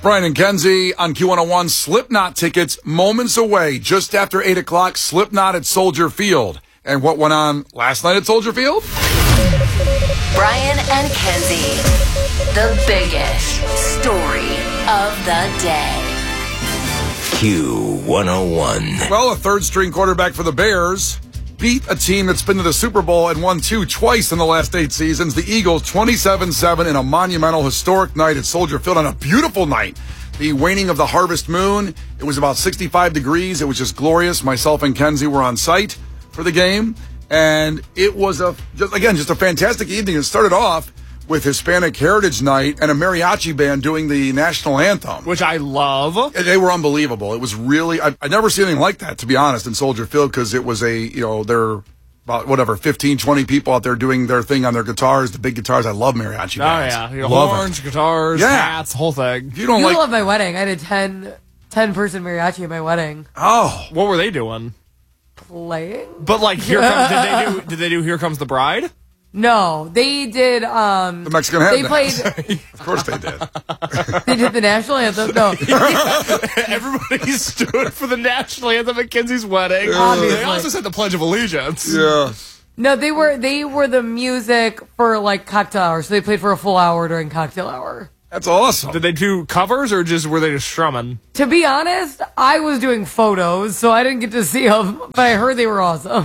Brian and Kenzie on Q101. Slipknot tickets moments away. Just after 8 o'clock, Slipknot at Soldier Field. And what went on last night at Soldier Field? Brian and Kenzie, the biggest story of the day. Q101. Well, a third-string quarterback for the Bears beat a team that's been to the Super Bowl and won twice in the last 8 seasons. The Eagles, 27-7 in a monumental, historic night at Soldier Field on a beautiful night. The waning of the harvest moon. It was about 65 degrees. It was just glorious. Myself and Kenzie were on site for the game, and it was just a fantastic evening. It started off with Hispanic Heritage Night and a mariachi band doing the national anthem, which I love. They were unbelievable. It was really, I never seen anything like that, to be honest, in Soldier Field, because it was there about 15, 20 people out there doing their thing on their guitars, the big guitars. I love mariachi bands. Oh yeah, horns, guitars, hats, whole thing. You love my wedding. I had a 10-person mariachi at my wedding. Oh, what were they doing? Playing. But like, did they do Here Comes the Bride? No, they did. The Mexican hat. They played. Of course, they did. They did the national anthem. No, everybody stood for the national anthem at Kenzie's wedding. They also said the Pledge of Allegiance. Yeah. No, they were the music for like cocktail hour. So they played for a full hour during cocktail hour. That's awesome. Did they do covers or were they just strumming? To be honest, I was doing photos, so I didn't get to see them, but I heard they were awesome.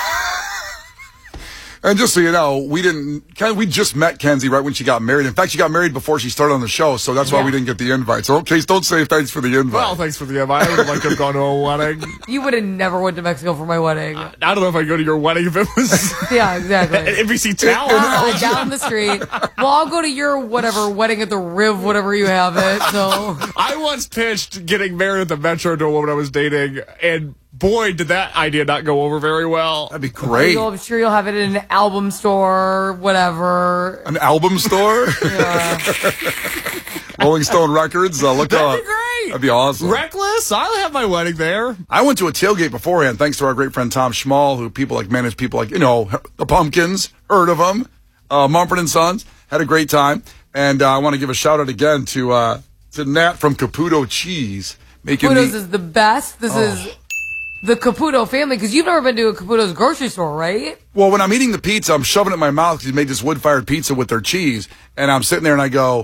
And just so you know, we just met Kenzie right when she got married. In fact, she got married before she started on the show, so that's why we didn't get the invite. So, please don't say thanks for the invite. Well, thanks for the invite. I would like to have gone to a wedding. You would have never went to Mexico for my wedding. I don't know if I'd go to your wedding if it was yeah, exactly. at NBC Tower. Down the street. Well, I'll go to your wedding at the Riv, whatever you have it. So I once pitched getting married at the Metro to a woman I was dating, and boy, did that idea not go over very well. That'd be great. I'm sure you'll have it in an album store, whatever. An album store? Yeah. Rolling Stone Records? Look That'd up. be great. That'd be awesome. Reckless? I'll have my wedding there. I went to a tailgate beforehand, thanks to our great friend Tom Schmall, who manage people like, the Pumpkins, heard of them, Mumford & Sons, had a great time. And I want to give a shout out again to Nat from Caputo Cheese. Caputo's is the best. This is the Caputo family, because you've never been to a Caputo's grocery store, right? Well, when I'm eating the pizza, I'm shoving it in my mouth because he made this wood-fired pizza with their cheese. And I'm sitting there and I go,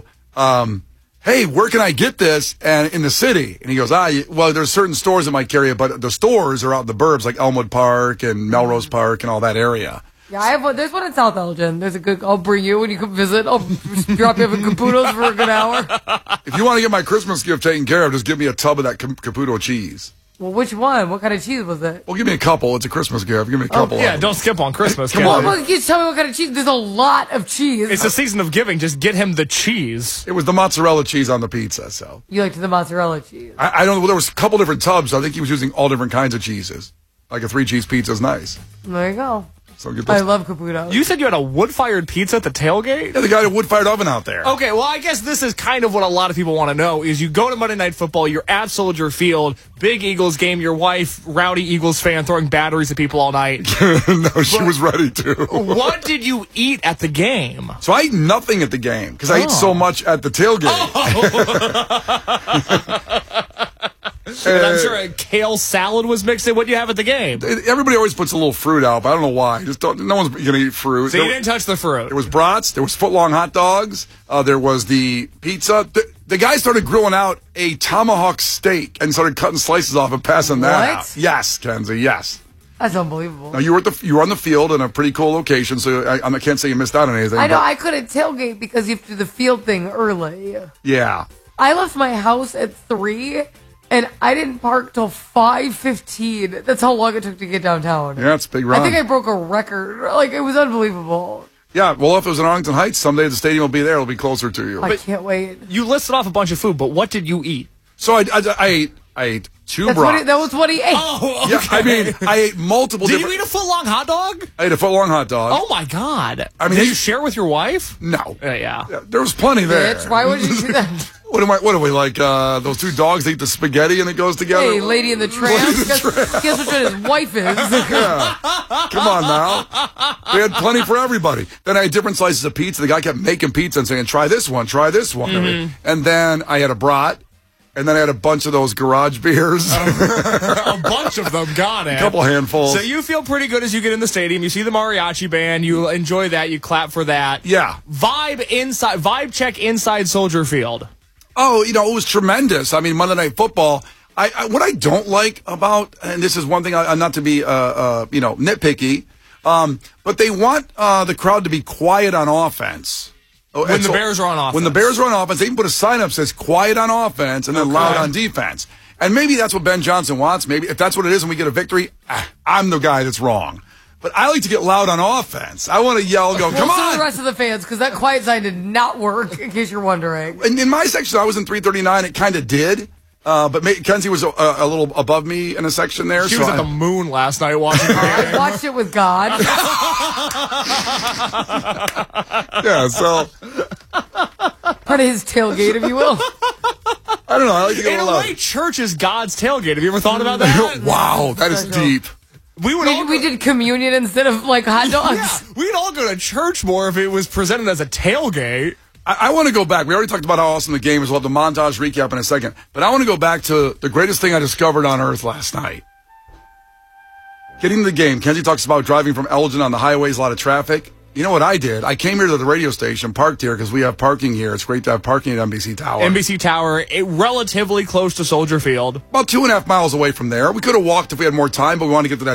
hey, where can I get this? And in the city. And he goes, well, there's certain stores that might carry it, but the stores are out in the burbs, like Elmwood Park and Melrose Park and all that area. Yeah, there's one in South Elgin. I'll bring you when you come visit. I'll drop you off at Caputo's for a good hour. If you want to get my Christmas gift taken care of, just give me a tub of that Caputo cheese. Well, which one? What kind of cheese was it? Well, give me a couple. It's a Christmas gift. Give me a couple. Yeah, don't skip on Christmas. Come on. Well, you tell me what kind of cheese. There's a lot of cheese. It's the season of giving. Just get him the cheese. It was the mozzarella cheese on the pizza, so. You liked the mozzarella cheese. I don't know. There was a couple different tubs. I think he was using all different kinds of cheeses. Like a 3-cheese pizza is nice. There you go. So get those. I love Caputo. You said you had a wood-fired pizza at the tailgate? Yeah, the guy had a wood-fired oven out there. Okay, well, I guess this is kind of what a lot of people want to know, is you go to Monday Night Football, you're at Soldier Field, big Eagles game, your wife, rowdy Eagles fan, throwing batteries at people all night. No, she was ready to. What did you eat at the game? So I ate nothing at the game, because I ate so much at the tailgate. And I'm sure a kale salad was mixed in. What do you have at the game? Everybody always puts a little fruit out, but I don't know why. No one's going to eat fruit. So you didn't touch the fruit? There was brats. There was foot-long hot dogs. There was the pizza. The guy started grilling out a tomahawk steak and started cutting slices off and passing that out. Yes, Kenzie, yes. That's unbelievable. Now, you were on the field in a pretty cool location, so I can't say you missed out on anything. I know. I couldn't tailgate because you have to do the field thing early. Yeah. I left my house at 3, and I didn't park till 5:15. That's how long it took to get downtown. Yeah, it's a big run. I think I broke a record. It was unbelievable. Yeah, well, if it was in Arlington Heights, someday the stadium will be there. It'll be closer to you. I can't wait. You listed off a bunch of foot, but what did you eat? So I ate two brats. That was what he ate. Oh, okay. Yeah, I mean, I ate multiple Did different... you eat a foot-long hot dog? I ate a foot-long hot dog. Oh, my God. I mean, did you share with your wife? No. Yeah. There was plenty there. Bitch, why would you do that? What are we like? Those two dogs eat the spaghetti and it goes together. Hey, Lady in the Tramp. Guess which one his wife is. Yeah. Come on now. We had plenty for everybody. Then I had different slices of pizza. The guy kept making pizza and saying, try this one, try this one. And then I had a brat. And then I had a bunch of those garage beers. A bunch of them, got it. A couple handfuls. So you feel pretty good as you get in the stadium. You see the mariachi band. You enjoy that. You clap for that. Yeah. Vibe check inside Soldier Field. Oh, it was tremendous. I mean, Monday Night Football. What I don't like about, and this is one thing, not to be, nitpicky, but they want the crowd to be quiet on offense. When the Bears are on offense. When the Bears are on offense, they can put a sign up that says quiet on offense and then loud on defense. And maybe that's what Ben Johnson wants. Maybe if that's what it is and we get a victory, I'm the guy that's wrong. But I like to get loud on offense. I want to yell, come on. The rest of the fans, because that quiet sign did not work, in case you're wondering. In my section, I was in 339. It kind of did. But Kenzie was a little above me in a section there. She was at the moon last night watching the game. I watched it with God. Yeah, so. Part of his tailgate, if you will. I don't know. I like to get In a way, church is God's tailgate. Have you ever thought about that? Wow, that is deep. We did communion instead of like hot dogs. Yeah, we'd all go to church more if it was presented as a tailgate. I want to go back. We already talked about how awesome the game is. We'll have the montage recap in a second. But I want to go back to the greatest thing I discovered on earth last night. Getting to the game. Kenzie talks about driving from Elgin on the highways, a lot of traffic. You know what I did? I came here to the radio station, parked here, because we have parking here. It's great to have parking at NBC Tower. NBC Tower, relatively close to Soldier Field. About 2.5 miles away from there. We could have walked if we had more time, but we wanted to get to that